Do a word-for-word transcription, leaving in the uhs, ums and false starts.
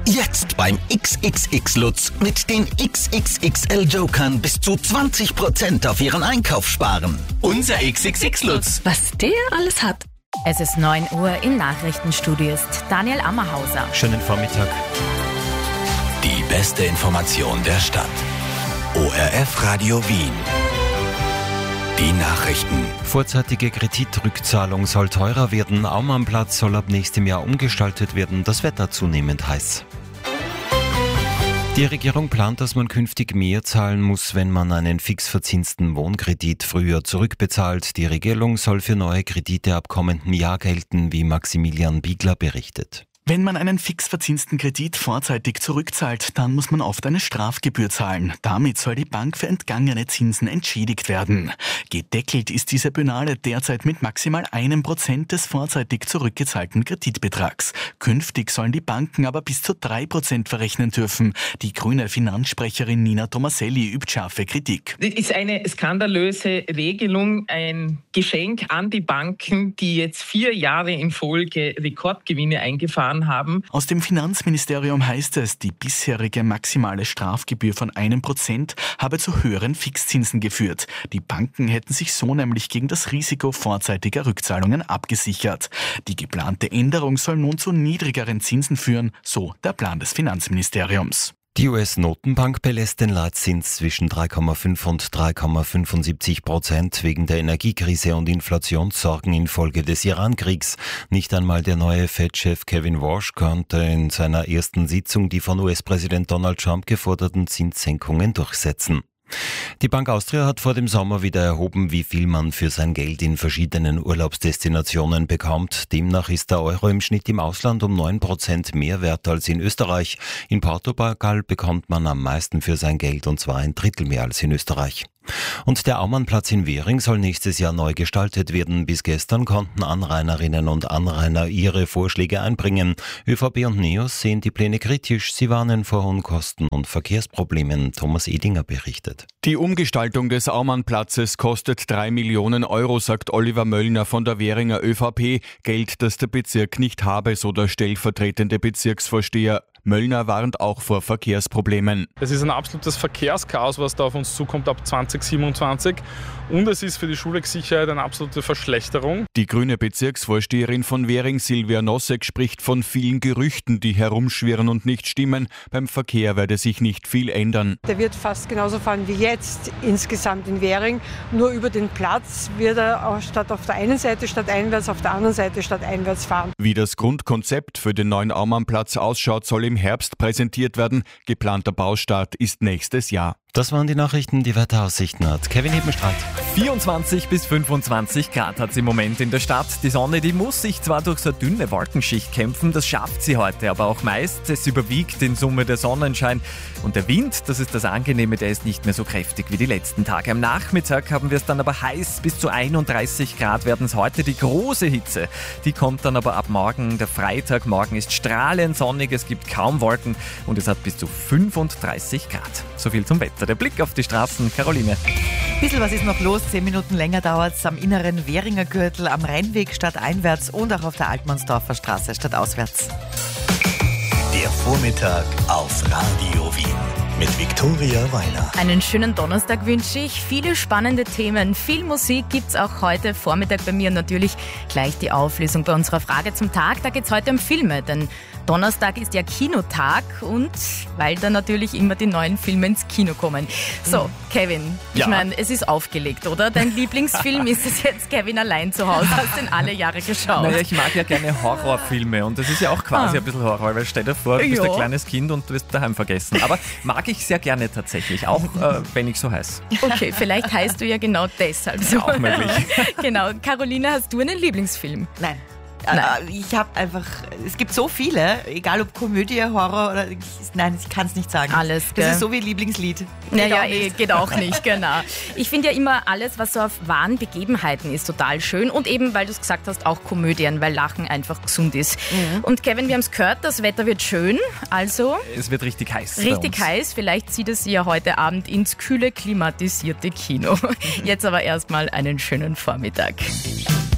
Jetzt beim X X X Lutz mit den X X X L Jokern bis zu zwanzig Prozent auf Ihren Einkauf sparen. Unser X X X Lutz. Was der alles hat. Es ist neun Uhr, im Nachrichtenstudio ist Daniel Ammerhauser. Schönen Vormittag. Die beste Information der Stadt. O R F Radio Wien. Die Nachrichten. Vorzeitige Kreditrückzahlung soll teurer werden. Aumannplatz soll ab nächstem Jahr umgestaltet werden. Das Wetter zunehmend heiß. Die Regierung plant, dass man künftig mehr zahlen muss, wenn man einen fix verzinsten Wohnkredit früher zurückbezahlt. Die Regelung soll für neue Kredite ab kommenden Jahr gelten, wie Maximilian Biegler berichtet. Wenn man einen fix verzinsten Kredit vorzeitig zurückzahlt, dann muss man oft eine Strafgebühr zahlen. Damit soll die Bank für entgangene Zinsen entschädigt werden. Gedeckelt ist diese Penale derzeit mit maximal einem Prozent des vorzeitig zurückgezahlten Kreditbetrags. Künftig sollen die Banken aber bis zu drei Prozent verrechnen dürfen. Die grüne Finanzsprecherin Nina Tomaselli übt scharfe Kritik. Das ist eine skandalöse Regelung, ein Geschenk an die Banken, die jetzt vier Jahre in Folge Rekordgewinne eingefahren haben. Aus dem Finanzministerium heißt es, die bisherige maximale Strafgebühr von einem Prozent habe zu höheren Fixzinsen geführt. Die Banken hätten sich so nämlich gegen das Risiko vorzeitiger Rückzahlungen abgesichert. Die geplante Änderung soll nun zu niedrigeren Zinsen führen, so der Plan des Finanzministeriums. Die U S-Notenbank belässt den Leitzins zwischen drei Komma fünf und drei Komma fünfundsiebzig Prozent wegen der Energiekrise und Inflationssorgen infolge des Iran-Kriegs. Nicht einmal der neue Fed-Chef Kevin Warsh konnte in seiner ersten Sitzung die von U S-Präsident Donald Trump geforderten Zinssenkungen durchsetzen. Die Bank Austria hat vor dem Sommer wieder erhoben, wie viel man für sein Geld in verschiedenen Urlaubsdestinationen bekommt. Demnach ist der Euro im Schnitt im Ausland um neun Prozent mehr wert als in Österreich. In Portugal bekommt man am meisten für sein Geld, und zwar ein Drittel mehr als in Österreich. Und der Aumannplatz in Währing soll nächstes Jahr neu gestaltet werden. Bis gestern konnten Anrainerinnen und Anrainer ihre Vorschläge einbringen. ÖVP und NEOS sehen die Pläne kritisch. Sie warnen vor hohen Kosten und Verkehrsproblemen. Thomas Edinger berichtet. Die Umgestaltung des Aumannplatzes kostet drei Millionen Euro, sagt Oliver Möllner von der Währinger ÖVP. Geld, das der Bezirk nicht habe, so der stellvertretende Bezirksvorsteher. Möllner warnt auch vor Verkehrsproblemen. Es ist ein absolutes Verkehrschaos, was da auf uns zukommt ab zwanzig siebenundzwanzig. Und es ist für die Schulwegsicherheit eine absolute Verschlechterung. Die grüne Bezirksvorsteherin von Währing, Silvia Nosek, spricht von vielen Gerüchten, die herumschwirren und nicht stimmen. Beim Verkehr werde sich nicht viel ändern. Der wird fast genauso fahren wie jetzt insgesamt in Währing. Nur über den Platz wird er auch statt auf der einen Seite statt einwärts, auf der anderen Seite statt einwärts fahren. Wie das Grundkonzept für den neuen Aumannplatz ausschaut, soll im Herbst präsentiert werden. Geplanter Baustart ist nächstes Jahr. Das waren die Nachrichten, die Wetteraussichten hat Kevin Hebenstreit. vierundzwanzig bis fünfundzwanzig Grad hat es im Moment in der Stadt. Die Sonne, die muss sich zwar durch so eine dünne Wolkenschicht kämpfen, das schafft sie heute aber auch meist. Es überwiegt in Summe der Sonnenschein. Und der Wind, das ist das Angenehme, der ist nicht mehr so kräftig wie die letzten Tage. Am Nachmittag haben wir es dann aber heiß, bis zu einunddreißig Grad werden es heute. Die große Hitze, die kommt dann aber ab morgen. Der Freitag, morgen ist strahlend sonnig, es gibt kaum Wolken und es hat bis zu fünfunddreißig Grad. So viel zum Wetter. Der Blick auf die Straßen, Caroline. Ein bisschen was ist noch los, zehn Minuten länger dauert es am inneren Währinger Gürtel, am Rheinweg stadteinwärts und auch auf der Altmannsdorfer Straße stadtauswärts. Der Vormittag auf Radio Wien mit Viktoria Weiler. Einen schönen Donnerstag wünsche ich. Viele spannende Themen, viel Musik gibt's auch heute Vormittag bei mir. Natürlich gleich die Auflösung bei unserer Frage zum Tag. Da geht's heute um Filme, denn Donnerstag ist ja Kinotag und weil da natürlich immer die neuen Filme ins Kino kommen. So, Kevin, ich Ja. meine, es ist aufgelegt, oder? Dein Lieblingsfilm ist es jetzt Kevin allein zu Hause. Hast den alle Jahre geschaut. Naja, ich mag ja gerne Horrorfilme und das ist ja auch quasi Ah. ein bisschen Horror, weil stell dir vor, du bist Ja. ein kleines Kind und du wirst daheim vergessen. Aber mag ich sehr gerne tatsächlich, auch äh, wenn ich so heiß. Okay, vielleicht heißt du ja genau deshalb so. Auch möglich. Genau. Caroline, hast du einen Lieblingsfilm? Nein. Nein. Äh, Ich habe einfach, es gibt so viele, egal ob Komödie, Horror oder, nein, ich kann es nicht sagen. Alles, Das gell? ist so wie Lieblingslied. Naja, auch eh, nicht. geht auch nicht, genau. Ich finde ja immer alles, was so auf wahren Begebenheiten ist, total schön. Und eben, weil du es gesagt hast, auch Komödien, weil Lachen einfach gesund ist. Mhm. Und Kevin, wir haben es gehört, das Wetter wird schön. Also Es wird richtig heiß. bei richtig uns. heiß. Vielleicht zieht es Sie ja heute Abend ins kühle, klimatisierte Kino. Jetzt aber erstmal einen schönen Vormittag.